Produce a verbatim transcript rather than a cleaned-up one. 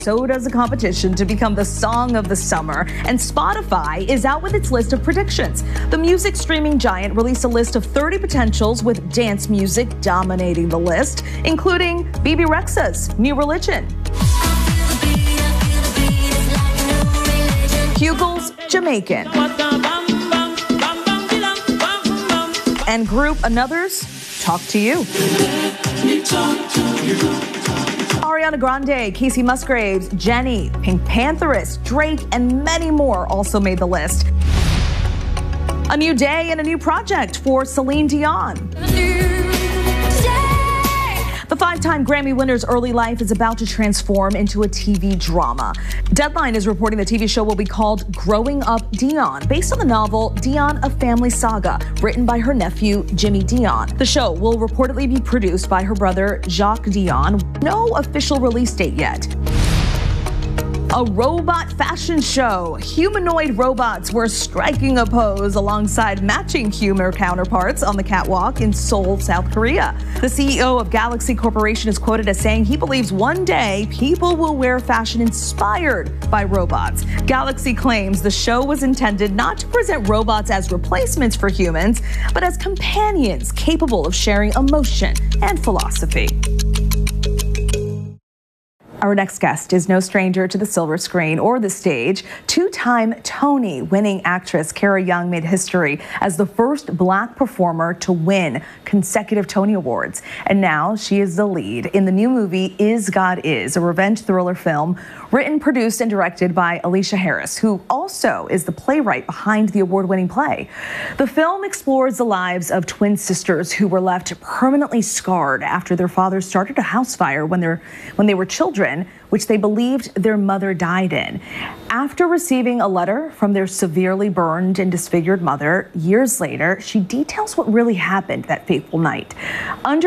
So does a competition to become the song of the summer, and Spotify is out with its list of predictions. The music streaming giant released a list of thirty potentials, with dance music dominating the list, including Bebe Rexha's New Religion, Hugel's Jamaican, and group Another's Talk to You. Ariana Grande, Casey Musgraves, Jenny, Pink Pantheress, Drake, and many more also made the list. A new day and a new project for Celine Dion. The five-time Grammy winner's early life is about to transform into a T V drama. Deadline is reporting the T V show will be called Growing Up Dion, based on the novel Dion, A Family Saga, written by her nephew, Jimmy Dion. The show will reportedly be produced by her brother, Jacques Dion. No official release date yet. A robot fashion show. Humanoid robots were striking a pose alongside matching human counterparts on the catwalk in Seoul, South Korea. The C E O of Galaxy Corporation is quoted as saying he believes one day people will wear fashion inspired by robots. Galaxy claims the show was intended not to present robots as replacements for humans, but as companions capable of sharing emotion and philosophy. Our next guest is no stranger to the silver screen or the stage. Two-time Tony-winning actress Cara Young made history as the first black performer to win consecutive Tony Awards. And now she is the lead in the new movie Is God Is, a revenge thriller film written, produced, and directed by Alicia Harris, who also is the playwright behind the award-winning play. The film explores the lives of twin sisters who were left permanently scarred after their father started a house fire when, they're, when they were children, which they believed their mother died in. After receiving a letter from their severely burned and disfigured mother years later, she details what really happened that fateful night. Under